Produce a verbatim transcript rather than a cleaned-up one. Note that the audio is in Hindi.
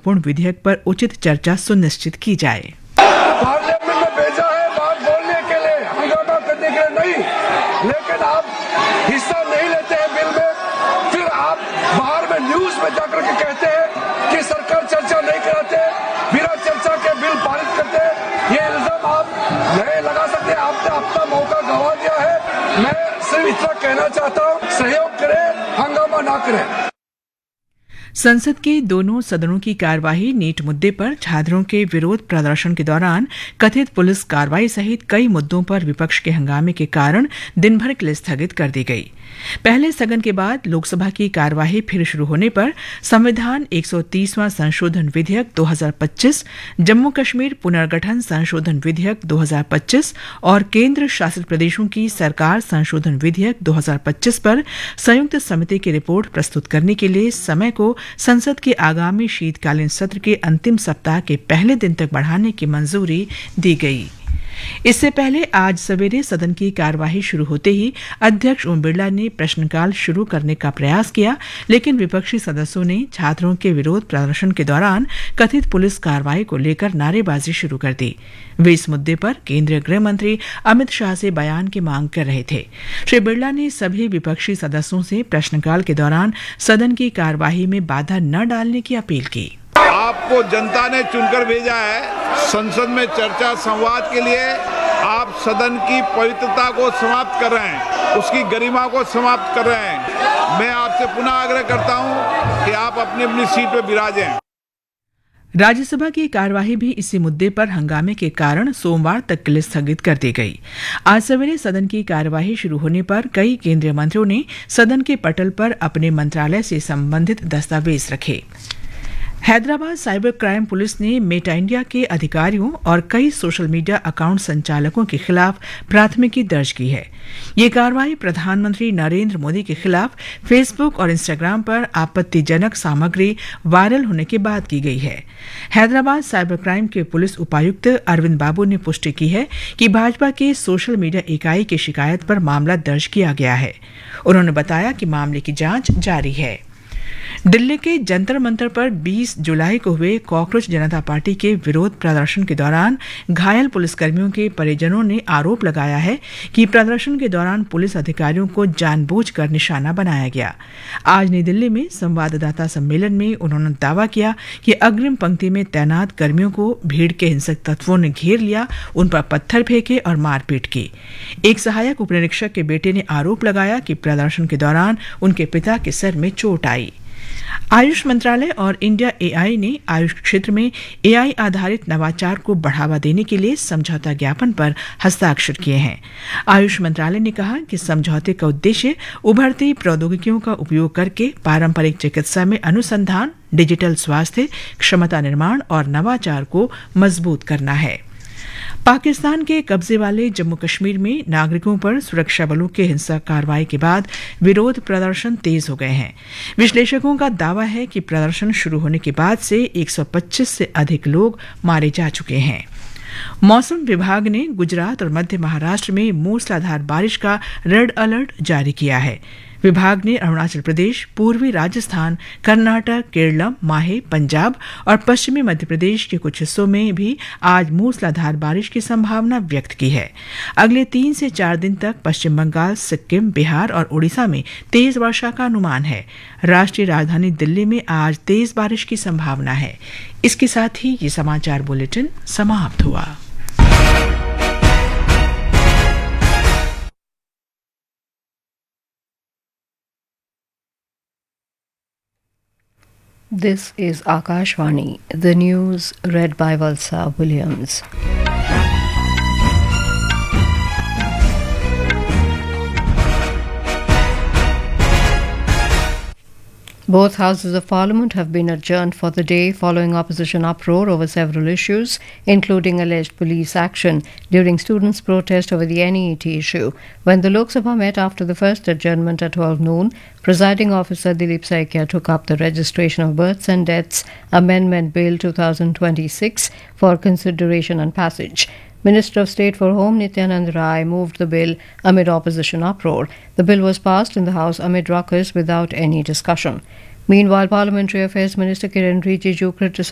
महत्वपूर्ण विधेयक पर उचित चर्चा सुनिश्चित की जाए। पार्लियामेंट में भेजा है बात बोलने के लिए, हंगामा करने के लिए नहीं, लेकिन आप हिस्सा नहीं लेते हैं बिल में, फिर आप बाहर में न्यूज में जाकर के कहते हैं कि सरकार चर्चा नहीं कराते, बिना चर्चा के बिल पारित करते हैं। ये इल्जाम आप नहीं लगा सकते, आपने अपना मौका गंवा दिया है। मैं सिर्फ इतना कहना चाहता हूँ, सहयोग करें, हंगामा ना करें। संसद के दोनों सदनों की कार्यवाही नीट मुद्दे पर छात्रों के विरोध प्रदर्शन के दौरान कथित पुलिस कार्रवाई सहित कई मुद्दों पर विपक्ष के हंगामे के कारण दिन भर के लिए स्थगित कर दी गई। पहले स्थगन के बाद लोकसभा की कार्यवाही फिर शुरू होने पर संविधान एक सौ तीसवां संशोधन विधेयक दो हज़ार पच्चीस, जम्मू कश्मीर पुनर्गठन संशोधन विधेयक दो हज़ार पच्चीस और केंद्र शासित प्रदेशों की सरकार संशोधन विधेयक दो हज़ार पच्चीस पर संयुक्त समिति की रिपोर्ट प्रस्तुत करने के लिए समय को संसद के आगामी शीतकालीन सत्र के अंतिम सप्ताह के पहले दिन तक बढ़ाने की मंजूरी दी गई। इससे पहले आज सवेरे सदन की कार्यवाही शुरू होते ही अध्यक्ष ओम बिरला ने प्रश्नकाल शुरू करने का प्रयास किया, लेकिन विपक्षी सदस्यों ने छात्रों के विरोध प्रदर्शन के दौरान कथित पुलिस कार्रवाई को लेकर नारेबाजी शुरू कर दी। वे इस मुद्दे पर केंद्रीय गृह मंत्री अमित शाह से बयान की मांग कर रहे थे। श्री बिरला ने सभी विपक्षी सदस्यों से प्रश्नकाल के दौरान सदन की कार्यवाही में बाधा न डालने की अपील की। आपको जनता ने चुनकर भेजा है, संसद में चर्चा संवाद के लिए आप सदन की पवित्रता को समाप्त कर रहे हैं, उसकी गरिमा को समाप्त कर रहे हैं। मैं आपसे पुनः आग्रह करता हूं कि आप अपनी अपनी सीट पर विराजें। राज्यसभा की कार्यवाही भी इसी मुद्दे पर हंगामे के कारण सोमवार तक के लिए स्थगित कर दी गई। आज सवेरे सदन की कार्यवाही शुरू होने पर कई केंद्रीय मंत्रियों ने सदन के पटल पर अपने मंत्रालय से संबंधित दस्तावेज रखे। हैदराबाद साइबर क्राइम पुलिस ने मेटा इंडिया के अधिकारियों और कई सोशल मीडिया अकाउंट संचालकों के खिलाफ प्राथमिकी दर्ज की है। ये कार्रवाई प्रधानमंत्री नरेंद्र मोदी के खिलाफ फेसबुक और इंस्टाग्राम पर आपत्तिजनक सामग्री वायरल होने के बाद की गई है। हैदराबाद साइबर क्राइम के पुलिस उपायुक्त अरविंद बाबू ने पुष्टि की है कि भाजपा के सोशल मीडिया इकाई की शिकायत पर मामला दर्ज किया गया है। उन्होंने बताया कि मामले की जांच जारी है। दिल्ली के जंतर मंतर पर बीस जुलाई को हुए कॉकरोच जनता पार्टी के विरोध प्रदर्शन के दौरान घायल पुलिसकर्मियों के परिजनों ने आरोप लगाया है कि प्रदर्शन के दौरान पुलिस अधिकारियों को जानबूझकर निशाना बनाया गया। आज नई दिल्ली में संवाददाता सम्मेलन में उन्होंने दावा किया कि अग्रिम पंक्ति में तैनात कर्मियों को भीड़ के हिंसक तत्वों ने घेर लिया, उन पर पत्थर फेंके और मारपीट की। एक सहायक उपनिरीक्षक के बेटे ने आरोप लगाया कि प्रदर्शन के दौरान उनके पिता के सर में चोट आई। आयुष मंत्रालय और इंडिया एआई ने आयुष क्षेत्र में एआई आधारित नवाचार को बढ़ावा देने के लिए समझौता ज्ञापन पर हस्ताक्षर किए हैं। आयुष मंत्रालय ने कहा कि समझौते का उद्देश्य उभरती प्रौद्योगिकियों का उपयोग करके पारंपरिक चिकित्सा में अनुसंधान, डिजिटल स्वास्थ्य, क्षमता निर्माण और नवाचार को मजबूत करना है। पाकिस्तान के कब्जे वाले जम्मू कश्मीर में नागरिकों पर सुरक्षा बलों के हिंसक कार्रवाई के बाद विरोध प्रदर्शन तेज हो गए हैं। विश्लेषकों का दावा है कि प्रदर्शन शुरू होने के बाद से एक सौ पच्चीस से अधिक लोग मारे जा चुके हैं। मौसम विभाग ने गुजरात और मध्य महाराष्ट्र में मूसलाधार बारिश का रेड अलर्ट जारी किया है। विभाग ने अरुणाचल प्रदेश, पूर्वी राजस्थान, कर्नाटक, केरलम, माहे, पंजाब और पश्चिमी मध्य प्रदेश के कुछ हिस्सों में भी आज मूसलाधार बारिश की संभावना व्यक्त की है। अगले तीन से चार दिन तक पश्चिम बंगाल, सिक्किम, बिहार और उड़ीसा में तेज वर्षा का अनुमान है। राष्ट्रीय राजधानी दिल्ली में आज तेज बारिश की संभावना है। इसके साथ ही ये समाचार बुलेटिन समाप्त हुआ। This is Akashvani, the news read by Valsa Williams. Both houses of parliament have been adjourned for the day following opposition uproar over several issues, including alleged police action during students' protest over the N E E T issue. When the Lok Sabha met after the first adjournment at twelve noon, Presiding Officer Dilip Saikia took up the Registration of Births and Deaths Amendment Bill twenty twenty-six for consideration and passage. Minister of State for Home Nityanand Rai moved the bill amid opposition uproar. The bill was passed in the House amid ruckus without any discussion. Meanwhile, Parliamentary Affairs Minister Kiren Rijiju criticized